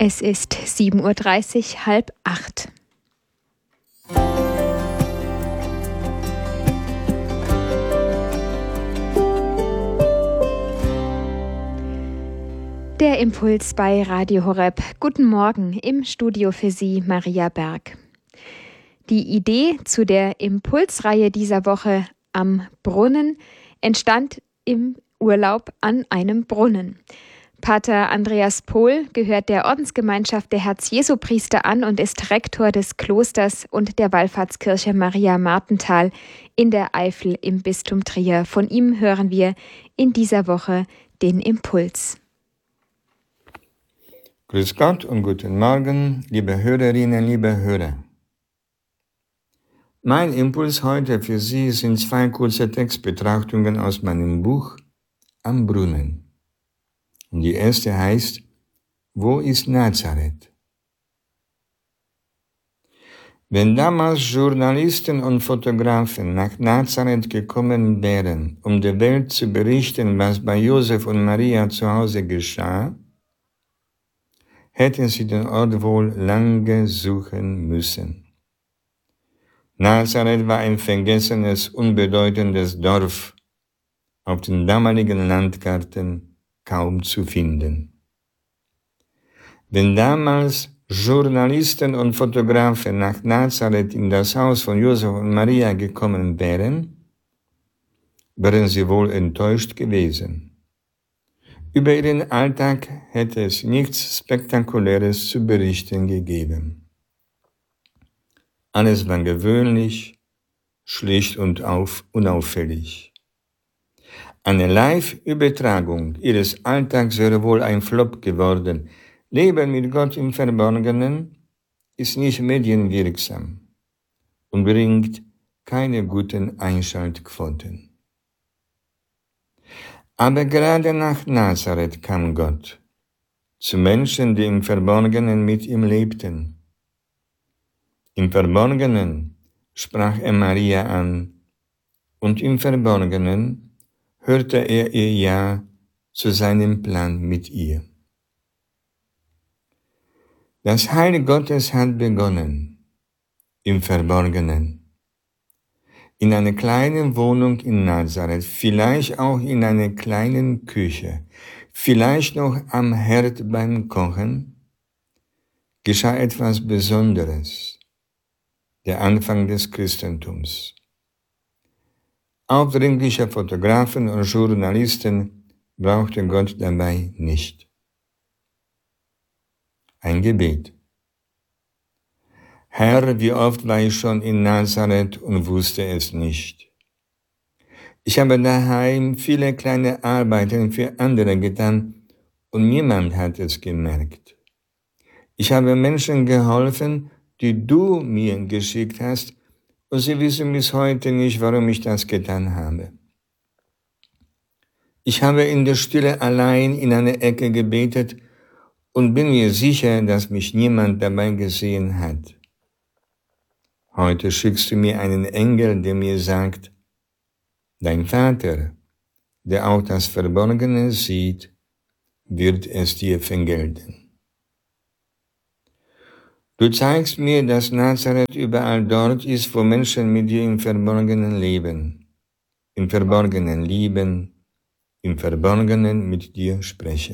Es ist 7:30 Uhr, 7:30. Der Impuls bei Radio Horeb. Guten Morgen, im Studio für Sie Maria Berg. Die Idee zu der Impulsreihe dieser Woche am Brunnen entstand im Urlaub an einem Brunnen. Pater Andreas Pohl gehört der Ordensgemeinschaft der Herz-Jesu-Priester an und ist Rektor des Klosters und der Wallfahrtskirche Maria Martenthal in der Eifel im Bistum Trier. Von ihm hören wir in dieser Woche den Impuls. Grüß Gott und guten Morgen, liebe Hörerinnen, liebe Hörer. Mein Impuls heute für Sie sind 2 kurze Textbetrachtungen aus meinem Buch Am Brunnen. Und die erste heißt, wo ist Nazareth? Wenn damals Journalisten und Fotografen nach Nazareth gekommen wären, um der Welt zu berichten, was bei Josef und Maria zu Hause geschah, hätten sie den Ort wohl lange suchen müssen. Nazareth war ein vergessenes, unbedeutendes Dorf, auf den damaligen Landkarten kaum zu finden. Wenn damals Journalisten und Fotografen nach Nazareth in das Haus von Josef und Maria gekommen wären, wären sie wohl enttäuscht gewesen. Über ihren Alltag hätte es nichts Spektakuläres zu berichten gegeben. Alles war gewöhnlich, schlicht und unauffällig. Eine Live-Übertragung ihres Alltags wäre wohl ein Flop geworden. Leben mit Gott im Verborgenen ist nicht medienwirksam und bringt keine guten Einschaltquoten. Aber gerade nach Nazareth kam Gott zu Menschen, die im Verborgenen mit ihm lebten. Im Verborgenen sprach er Maria an und im Verborgenen hörte er ihr Ja zu seinem Plan mit ihr. Das Heil Gottes hat begonnen, im Verborgenen, in einer kleinen Wohnung in Nazareth, vielleicht auch in einer kleinen Küche, vielleicht noch am Herd beim Kochen, geschah etwas Besonderes, der Anfang des Christentums. Aufdringliche Fotografen und Journalisten brauchte Gott dabei nicht. Ein Gebet. Herr, wie oft war ich schon in Nazareth und wusste es nicht. Ich habe daheim viele kleine Arbeiten für andere getan und niemand hat es gemerkt. Ich habe Menschen geholfen, die du mir geschickt hast, und sie wissen bis heute nicht, warum ich das getan habe. Ich habe in der Stille allein in einer Ecke gebetet und bin mir sicher, dass mich niemand dabei gesehen hat. Heute schickst du mir einen Engel, der mir sagt, dein Vater, der auch das Verborgene sieht, wird es dir vergelten. Du zeigst mir, dass Nazareth überall dort ist, wo Menschen mit dir im Verborgenen leben, im Verborgenen lieben, im Verborgenen mit dir sprechen.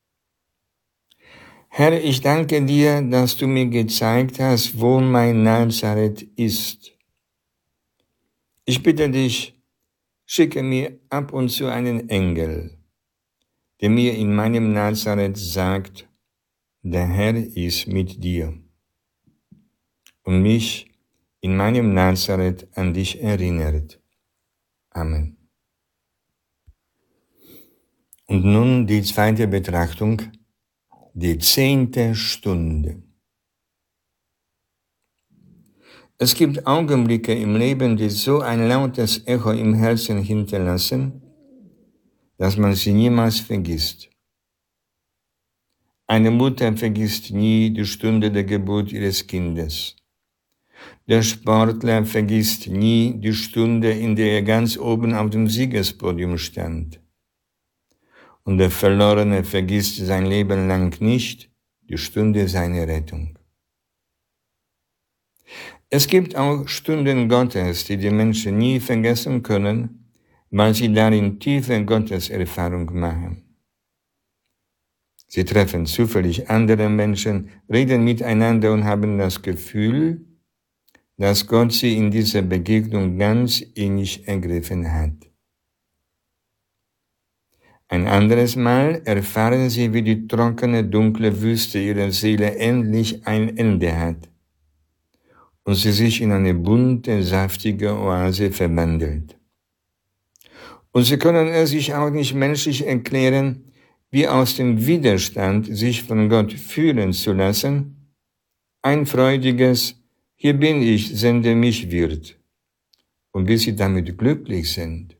Herr, ich danke dir, dass du mir gezeigt hast, wo mein Nazareth ist. Ich bitte dich, schicke mir ab und zu einen Engel, der mir in meinem Nazareth sagt, der Herr ist mit dir. Und mich in meinem Nazareth an dich erinnert. Amen. Und nun die zweite Betrachtung, die 10. Stunde. Es gibt Augenblicke im Leben, die so ein lautes Echo im Herzen hinterlassen, dass man sie niemals vergisst. Eine Mutter vergisst nie die Stunde der Geburt ihres Kindes. Der Sportler vergisst nie die Stunde, in der er ganz oben auf dem Siegerspodium stand. Und der Verlorene vergisst sein Leben lang nicht die Stunde seiner Rettung. Es gibt auch Stunden Gottes, die die Menschen nie vergessen können, weil sie darin tiefe Gotteserfahrung machen. Sie treffen zufällig andere Menschen, reden miteinander und haben das Gefühl, dass Gott sie in dieser Begegnung ganz innig ergriffen hat. Ein anderes Mal erfahren sie, wie die trockene, dunkle Wüste ihrer Seele endlich ein Ende hat und sie sich in eine bunte, saftige Oase verwandelt. Und sie können es sich auch nicht menschlich erklären, wie aus dem Widerstand, sich von Gott führen zu lassen, ein freudiges „Hier bin ich, sende mich" wird, und wie sie damit glücklich sind.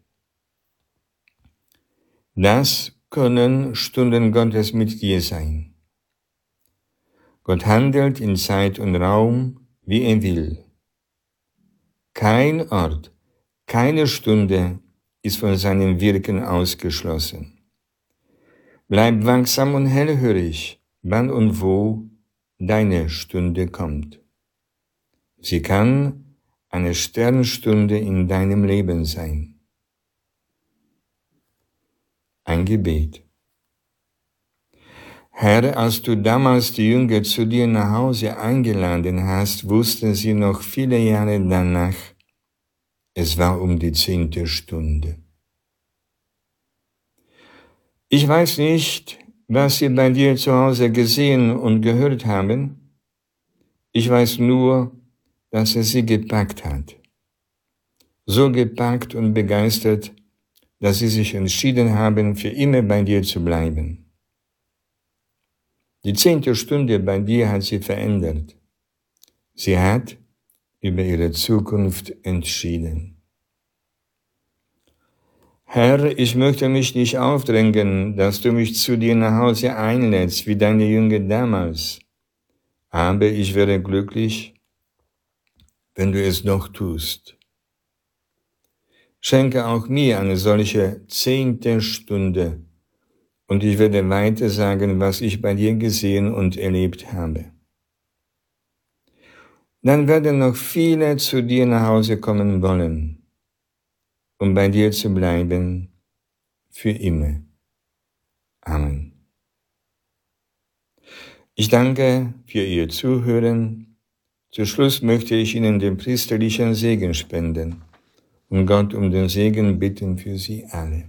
Das können Stunden Gottes mit dir sein. Gott handelt in Zeit und Raum, wie er will. Kein Ort, keine Stunde ist von seinem Wirken ausgeschlossen. Bleib wachsam und hellhörig, wann und wo deine Stunde kommt. Sie kann eine Sternstunde in deinem Leben sein. Ein Gebet. Herr, als du damals die Jünger zu dir nach Hause eingeladen hast, wussten sie noch viele Jahre danach, es war um die 10. Stunde. Ich weiß nicht, was sie bei dir zu Hause gesehen und gehört haben. Ich weiß nur, dass es sie gepackt hat. So gepackt und begeistert, dass sie sich entschieden haben, für immer bei dir zu bleiben. Die 10. Stunde bei dir hat sie verändert. Sie hat über ihre Zukunft entschieden. Herr, ich möchte mich nicht aufdrängen, dass du mich zu dir nach Hause einlädst, wie deine Jünger damals. Aber ich wäre glücklich, wenn du es doch tust. Schenke auch mir eine solche 10. Stunde, und ich werde weiter sagen, was ich bei dir gesehen und erlebt habe. Dann werden noch viele zu dir nach Hause kommen wollen, um bei dir zu bleiben, für immer. Amen. Ich danke für Ihr Zuhören. Zu Schluss möchte ich Ihnen den priesterlichen Segen spenden und Gott um den Segen bitten für Sie alle.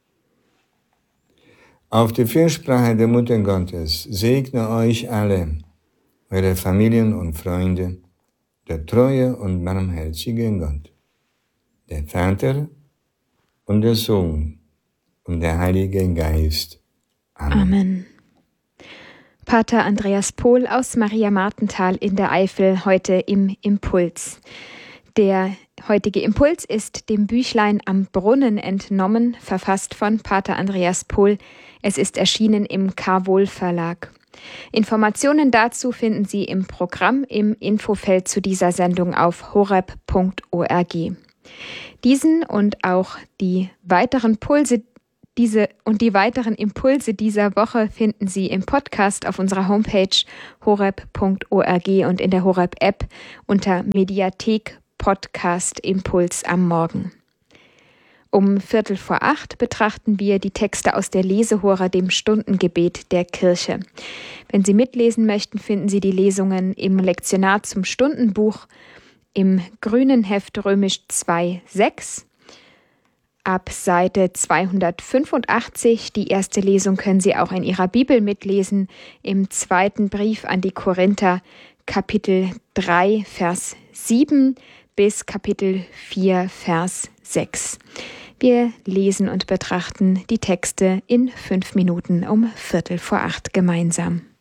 Auf die Fürsprache der Mutter Gottes segne euch alle, eure Familien und Freunde, der treue und barmherzige Gott, der Vater und der Sohn und der Heilige Geist. Amen. Amen. Pater Andreas Pohl aus Maria Martenthal in der Eifel, heute im Impuls. Der heutige Impuls ist dem Büchlein Am Brunnen entnommen, verfasst von Pater Andreas Pohl. Es ist erschienen im Carwohl Verlag. Informationen dazu finden Sie im Programm im Infofeld zu dieser Sendung auf horeb.org. Diesen und auch die weiteren Impulse dieser Woche finden Sie im Podcast auf unserer Homepage horeb.org und in der Horeb-App unter Mediathek Podcast Impuls am Morgen. Um 7:45 betrachten wir die Texte aus der Lesehora, dem Stundengebet der Kirche. Wenn Sie mitlesen möchten, finden Sie die Lesungen im Lektionar zum Stundenbuch im grünen Heft Römisch 2,6 ab Seite 285. Die erste Lesung können Sie auch in Ihrer Bibel mitlesen, im zweiten Brief an die Korinther, Kapitel 3, Vers 7 bis Kapitel 4, Vers 6. Wir lesen und betrachten die Texte in 5 Minuten um 7:45 gemeinsam.